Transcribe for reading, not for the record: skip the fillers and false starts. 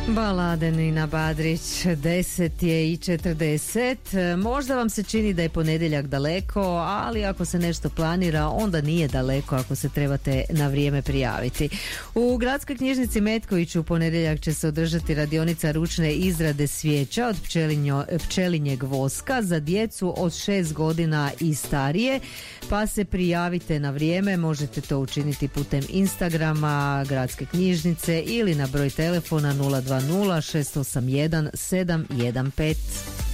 Balade Nina Badrić, 10:40. Možda vam se čini da je ponedjeljak daleko, ali ako se nešto planira, onda nije daleko ako se trebate na vrijeme prijaviti. U Gradskoj knjižnici Metković u ponedjeljak će se održati radionica ručne izrade svijeća od pčelinjeg voska za djecu od 6 godina i starije, pa se prijavite na vrijeme. Možete to učiniti putem Instagrama Gradske knjižnice ili na broj telefona 020 681 715.